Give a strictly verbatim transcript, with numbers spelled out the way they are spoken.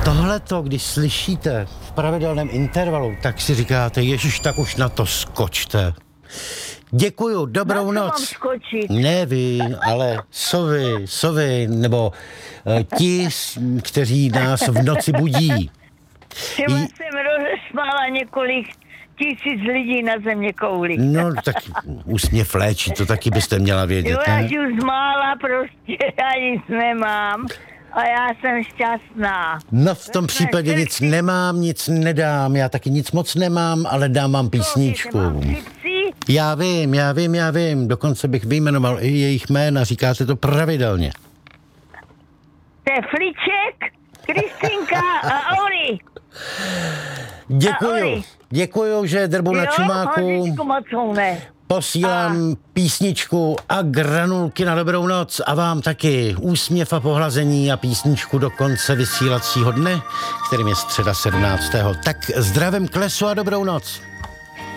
tohleto, když slyšíte v pravidelném intervalu, tak si říkáte, ježiš, tak už na to skočte. Děkuju, dobrou Na co noc. mám skočit? Ne vy, ale sovy, sovy, nebo uh, ti, s- kteří nás v noci budí. Třeba J- jsem rozesmála několik tisíc lidí na země kouli. No, tak úsměv léčí, to taky byste měla vědět, Jo, já ne? žiju z mála, prostě já nic nemám a já jsem šťastná. No, v tom případě nic nemám, nic nedám, já taky nic moc nemám, ale dám vám písničku. Mám chřipci, Já vím, já vím, já vím, dokonce bych vyjmenoval i jejich jména, říkáte to pravidelně. to je Fliček, Kristinka a Oli. Děkuju, Ahoj. děkuju, že drbu na Jo, čumáku. Honzičku Mocouné. Posílám písničku a granulky na dobrou noc a vám taky úsměv a pohlazení a písničku do konce vysílacího dne, kterým je středa sedmnáctého Tak zdravím k lesu a dobrou noc.